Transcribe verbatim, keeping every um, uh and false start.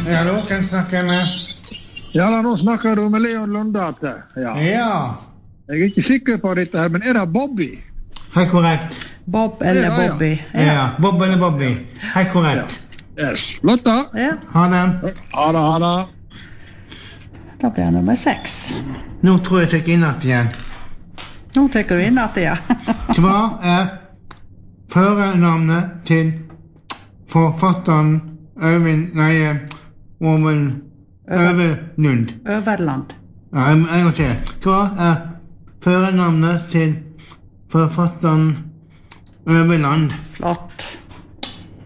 Ja, hallo, hvem snakker jeg med? Ja, da, nå snakker du med Leon Lundate. Ja. Ja. Jeg er ikke sikker på dette her, men er det Bobby? Helt korrekt. Bob eller Ja, ja. Bobby. Ja, Bob eller Bobby. Helt korrekt. Yes. Lotta? Ja, Ha det. Ha det, ha det. da blir jeg nummer seks. Nå tror jeg jeg tar inn at igjen. Nå tenker du inn at det, ja. Svar er førernavnet til forfatteren Øyvind, nei, Ormen Øverlund. Øverland. Ja, en en gang til. Hva er førernavnet til forfatteren Øverland? Flott.